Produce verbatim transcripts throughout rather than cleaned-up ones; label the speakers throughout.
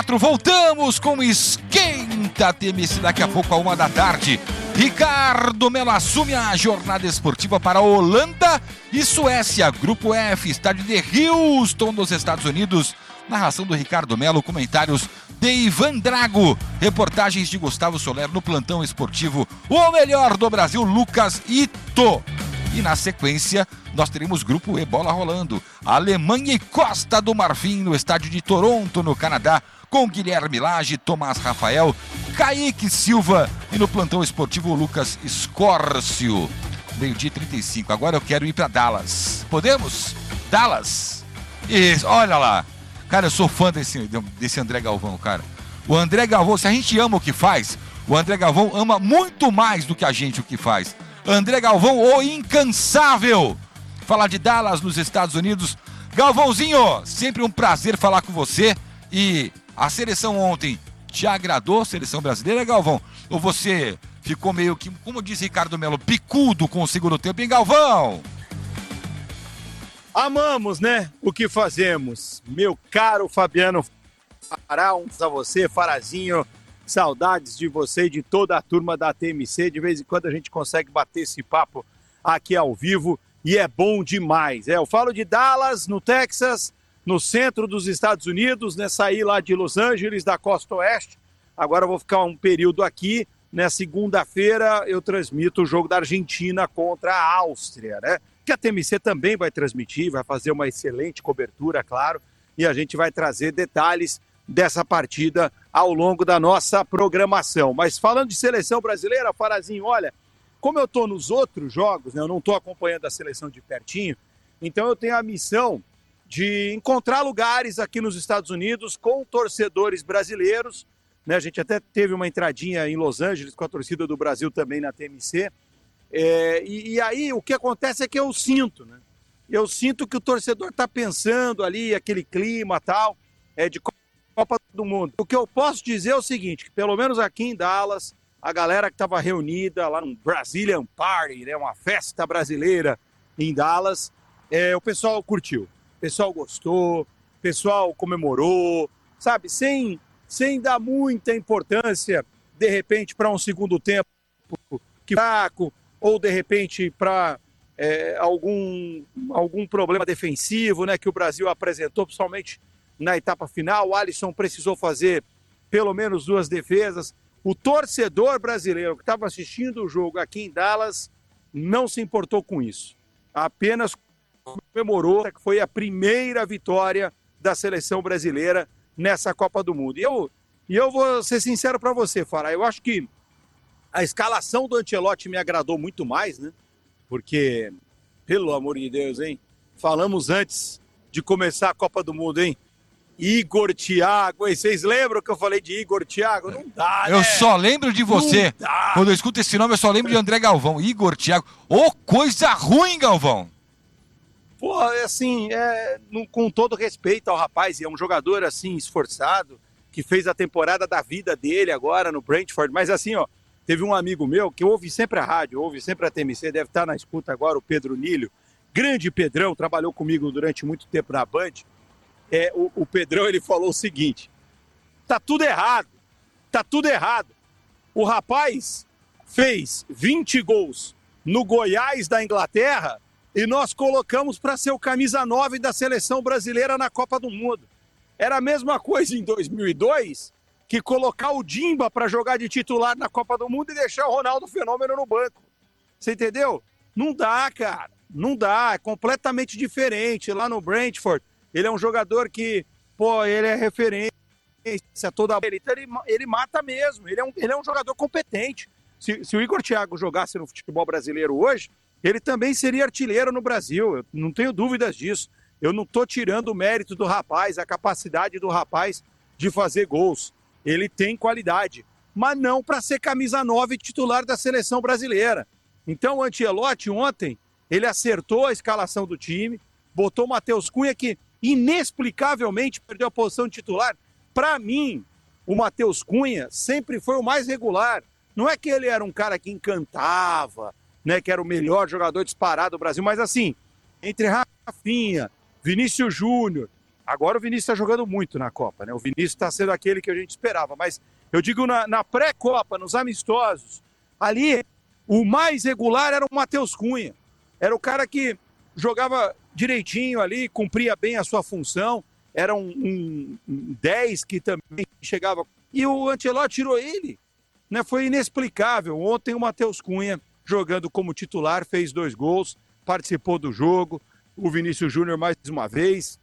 Speaker 1: quatro, voltamos com Esquenta T M C daqui a pouco, a uma da tarde. Ricardo Melo assume a jornada esportiva para a Holanda e Suécia. Grupo F, estádio de Houston, nos Estados Unidos. Narração do Ricardo Melo, comentários de Ivan Drago, reportagens de Gustavo Soler no plantão esportivo. O melhor do Brasil, Lucas Ito. E na sequência, nós teremos Grupo E, bola rolando. Alemanha e Costa do Marfim, no estádio de Toronto, no Canadá, com Guilherme Lage, Tomás Rafael, Kaique Silva e no plantão esportivo, Lucas Escórcio. Meio-dia e trinta e cinco. Agora eu quero ir para Dallas. Podemos? Dallas. Isso, olha lá. Cara, eu sou fã desse, desse André Galvão, cara. O André Galvão, se a gente ama o que faz, o André Galvão ama muito mais do que a gente o que faz. André Galvão, o incansável. Falar de Dallas, nos Estados Unidos. Galvãozinho, sempre um prazer falar com você. E a seleção ontem te agradou, seleção brasileira, Galvão? Ou você ficou meio que, como diz Ricardo Melo, picudo com o segundo tempo, hein, Galvão?
Speaker 2: Amamos, né? O que fazemos. Meu caro Fabiano Fará, um a você, Farazinho. Saudades de você e de toda a turma da T M C. De vez em quando a gente consegue bater esse papo aqui ao vivo e é bom demais. É, eu falo de Dallas, no Texas, no centro dos Estados Unidos, né? Saí lá de Los Angeles, da costa oeste. Agora eu vou ficar um período aqui. Na segunda-feira eu transmito o jogo da Argentina contra a Áustria, né? Que a T M C também vai transmitir, vai fazer uma excelente cobertura, claro, e a gente vai trazer detalhes dessa partida ao longo da nossa programação. Mas falando de seleção brasileira, Farazinho, olha, como eu estou nos outros jogos, né, eu não estou acompanhando a seleção de pertinho, então eu tenho a missão de encontrar lugares aqui nos Estados Unidos com torcedores brasileiros, né, a gente até teve uma entradinha em Los Angeles com a torcida do Brasil também na T M C, é, e, e aí o que acontece é que eu sinto, né, eu sinto que o torcedor está pensando ali, aquele clima tal, é, de Copa do Mundo. O que eu posso dizer é o seguinte, que pelo menos aqui em Dallas, a galera que estava reunida lá no Brazilian Party, né, uma festa brasileira em Dallas, é, o pessoal curtiu, o pessoal gostou, o pessoal comemorou, sabe, sem, sem dar muita importância, de repente, para um segundo tempo que fraco, ou de repente para é, algum, algum problema defensivo, né, que o Brasil apresentou, principalmente na etapa final. O Alisson precisou fazer pelo menos duas defesas. O torcedor brasileiro que estava assistindo o jogo aqui em Dallas não se importou com isso. Apenas comemorou que foi a primeira vitória da seleção brasileira nessa Copa do Mundo. E eu, e eu vou ser sincero para você, Fará, eu acho que a escalação do Ancelotti me agradou muito mais, né? Porque, pelo amor de Deus, hein? Falamos antes de começar a Copa do Mundo, hein? Igor Thiago, hein? Vocês lembram que eu falei de Igor Thiago? Não dá, né?
Speaker 1: Eu só lembro de você. Quando eu escuto esse nome, eu só lembro de André Galvão. Igor Thiago. Ô, oh, coisa ruim, Galvão!
Speaker 2: Pô, assim, é, com todo respeito ao rapaz, é um jogador, assim, esforçado, que fez a temporada da vida dele agora no Brentford, mas assim, ó, teve um amigo meu que ouve sempre a rádio, ouve sempre a T M C, deve estar na escuta agora, o Pedro Nílio, grande Pedrão, trabalhou comigo durante muito tempo na Band. É, o, o Pedrão, ele falou o seguinte, tá tudo errado, tá tudo errado. O rapaz fez vinte gols no Goiás da Inglaterra e nós colocamos para ser o camisa nove da seleção brasileira na Copa do Mundo. Era a mesma coisa em dois mil e dois que colocar o Dimba para jogar de titular na Copa do Mundo e deixar o Ronaldo Fenômeno no banco. Você entendeu? Não dá, cara, não dá, é completamente diferente. Lá no Brentford, ele é um jogador que, pô, ele é referência toda ele, então ele, ele mata mesmo, ele é um, ele é um jogador competente. Se, se o Igor Thiago jogasse no futebol brasileiro hoje, ele também seria artilheiro no Brasil, eu não tenho dúvidas disso. Eu não estou tirando o mérito do rapaz, a capacidade do rapaz de fazer gols. Ele tem qualidade, mas não para ser camisa nove titular da seleção brasileira. Então o Ancelotti ontem, ele acertou a escalação do time, botou o Matheus Cunha, que inexplicavelmente perdeu a posição de titular. Para mim, o Matheus Cunha sempre foi o mais regular. Não é que ele era um cara que encantava, né, que era o melhor jogador disparado do Brasil, mas assim, entre Rafinha, Vinícius Júnior, Agora o Vinícius está jogando muito na Copa, né? O Vinícius está sendo aquele que a gente esperava, mas eu digo na, na pré-Copa, nos amistosos, ali o mais regular era o Matheus Cunha. Era o cara que jogava direitinho ali, cumpria bem a sua função, era um, um, um dez que também chegava. E o Ancelotti tirou ele, né? Foi inexplicável. Ontem o Matheus Cunha, jogando como titular, fez dois gols, participou do jogo, o Vinícius Júnior mais uma vez,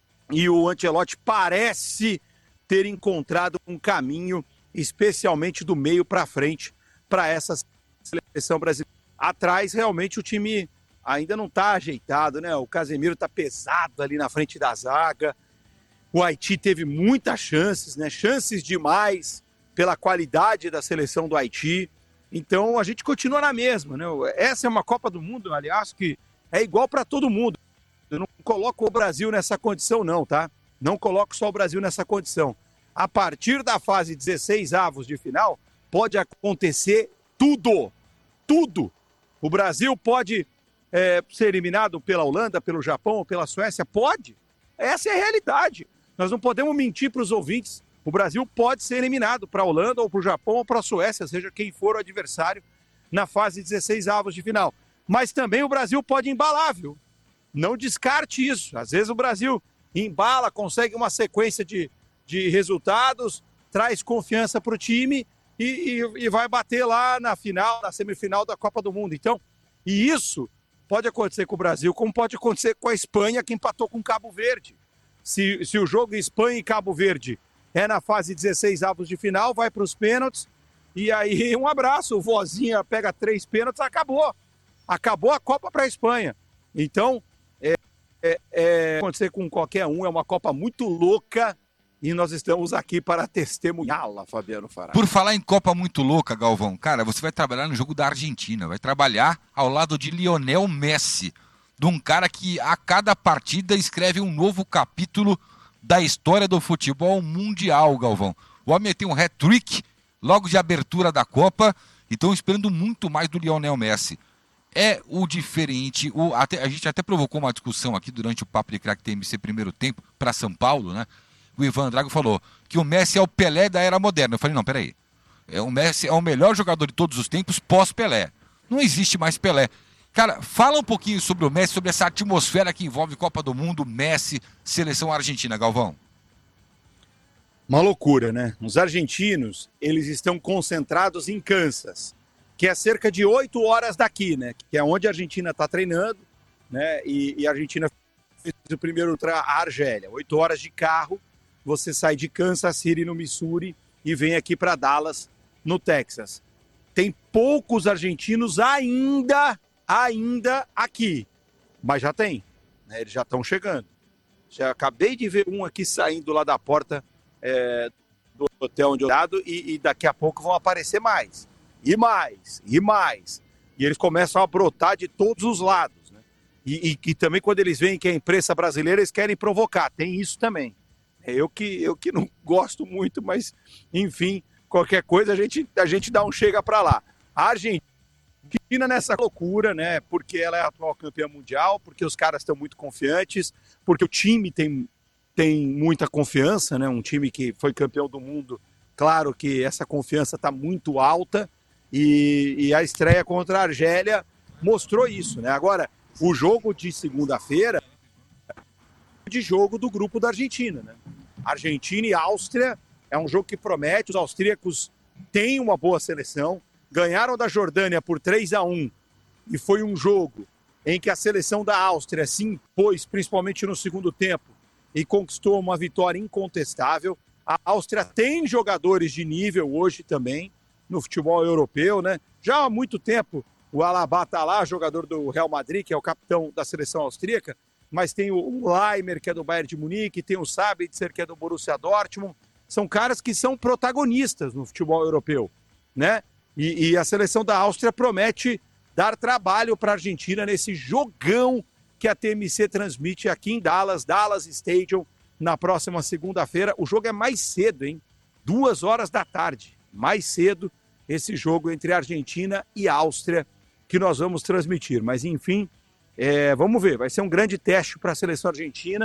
Speaker 2: e o Ancelotti parece ter encontrado um caminho, especialmente do meio para frente, para essa seleção brasileira. Atrás, realmente, o time ainda não está ajeitado, né? O Casemiro está pesado ali na frente da zaga. O Haiti teve muitas chances, né? Chances demais pela qualidade da seleção do Haiti. Então, a gente continua na mesma, né? Essa é uma Copa do Mundo, aliás, que é igual para todo mundo. Eu não coloco o Brasil nessa condição, não, tá? Não coloco só o Brasil nessa condição. A partir da fase dezesseis avos de final, pode acontecer tudo. Tudo. O Brasil pode é, ser eliminado pela Holanda, pelo Japão ou pela Suécia? Pode. Essa é a realidade. Nós não podemos mentir para os ouvintes. O Brasil pode ser eliminado para a Holanda ou para o Japão ou para a Suécia, seja quem for o adversário na fase dezesseis avos de final. Mas também o Brasil pode embalar, viu? Não descarte isso. Às vezes o Brasil embala, consegue uma sequência de, de resultados, traz confiança para o time e, e, e vai bater lá na final, na semifinal da Copa do Mundo. Então, e isso pode acontecer com o Brasil, como pode acontecer com a Espanha, que empatou com Cabo Verde. Se, se o jogo Espanha e Cabo Verde é na fase dezesseis avos de final, vai para os pênaltis, e aí um abraço, o Vozinha pega três pênaltis, acabou. Acabou a Copa para a Espanha. Então, é, é, é acontecer com qualquer um, é uma Copa muito louca, e nós estamos aqui para testemunhá-la, Fabiano Fará.
Speaker 1: Por falar em Copa muito louca, Galvão, cara, você vai trabalhar no jogo da Argentina, vai trabalhar ao lado de Lionel Messi, de um cara que a cada partida escreve um novo capítulo da história do futebol mundial, Galvão. O homem tem um hat-trick logo de abertura da Copa e estão esperando muito mais do Lionel Messi. É o diferente, o, até, a gente até provocou uma discussão aqui durante o Papo de Craque T M C primeiro tempo para São Paulo, né? O Ivan Drago falou que o Messi é o Pelé da era moderna. Eu falei, não, peraí. É, o Messi é o melhor jogador de todos os tempos pós-Pelé. Não existe mais Pelé. Cara, fala um pouquinho sobre o Messi, sobre essa atmosfera que envolve Copa do Mundo, Messi, seleção argentina, Galvão.
Speaker 2: Uma loucura, né? Os argentinos, eles estão concentrados em Kansas, que é cerca de oito horas daqui, né? Que é onde a Argentina está treinando, né? E, e a Argentina fez o primeiro tra... a Argélia. Oito horas de carro, você sai de Kansas City, no Missouri, e vem aqui para Dallas, no Texas. Tem poucos argentinos ainda, ainda aqui, mas já tem, né? Eles já estão chegando. Já acabei de ver um aqui saindo lá da porta é, do hotel onde eu estou, e, e daqui a pouco vão aparecer mais. E mais, e mais. E eles começam a brotar de todos os lados, né? E, e, e também quando eles veem que é a imprensa brasileira, eles querem provocar. Tem isso também. Eu que, eu que não gosto muito, mas, enfim, qualquer coisa a gente, a gente dá um chega para lá. A Argentina nessa loucura, né? Porque ela é a atual campeã mundial, porque os caras estão muito confiantes, porque o time tem, tem muita confiança, né? Um time que foi campeão do mundo, claro que essa confiança está muito alta. E, e a estreia contra a Argélia mostrou isso, né? Agora, o jogo de segunda-feira é de jogo do grupo da Argentina, né? Argentina e Áustria é um jogo que promete. Os austríacos têm uma boa seleção, ganharam da Jordânia por três a um e foi um jogo em que a seleção da Áustria se impôs, principalmente no segundo tempo, e conquistou uma vitória incontestável. A Áustria tem jogadores de nível hoje também no futebol europeu, né? Já há muito tempo o Alaba tá lá, jogador do Real Madrid, que é o capitão da seleção austríaca, mas tem o Leimer, que é do Bayern de Munique, tem o Sabitzer, que é do Borussia Dortmund. São caras que são protagonistas no futebol europeu, né? E, e a seleção da Áustria promete dar trabalho para a Argentina nesse jogão que a T M C transmite aqui em Dallas, Dallas Stadium, na próxima segunda-feira. O jogo é mais cedo, hein? Duas horas da tarde. Mais cedo, esse jogo entre Argentina e Áustria que nós vamos transmitir. Mas, enfim, é, vamos ver. Vai ser um grande teste para a seleção argentina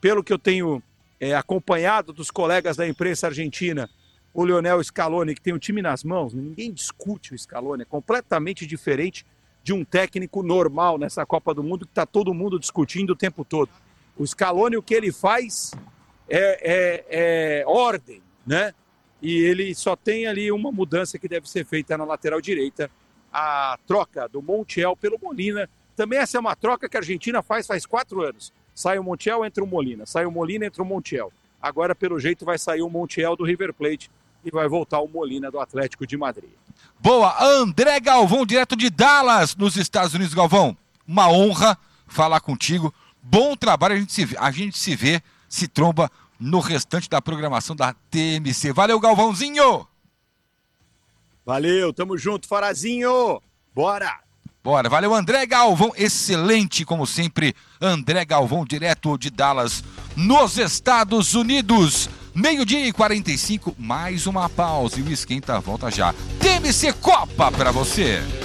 Speaker 2: pelo que eu tenho é, acompanhado dos colegas da imprensa argentina, o Lionel Scaloni, que tem um time nas mãos, ninguém discute o Scaloni, é completamente diferente de um técnico normal nessa Copa do Mundo que está todo mundo discutindo o tempo todo. O Scaloni, o que ele faz é, é, é ordem, né? E ele só tem ali uma mudança que deve ser feita na lateral direita, a troca do Montiel pelo Molina. Também essa é uma troca que a Argentina faz faz quatro anos. Sai o Montiel, entra o Molina. Sai o Molina, entra o Montiel. Agora, pelo jeito, vai sair o Montiel do River Plate e vai voltar o Molina do Atlético de Madrid.
Speaker 1: Boa, André Galvão, direto de Dallas, nos Estados Unidos. Galvão, uma honra falar contigo. Bom trabalho, a gente se vê, a gente se, vê, se tromba no restante da programação da T M C. Valeu, Galvãozinho!
Speaker 2: Valeu, tamo junto, Farazinho! Bora!
Speaker 1: Bora, valeu, André Galvão, excelente, como sempre, André Galvão, direto de Dallas, nos Estados Unidos. Meio-dia e quarenta e cinco, mais uma pausa e o Esquenta volta já. T M C Copa pra você!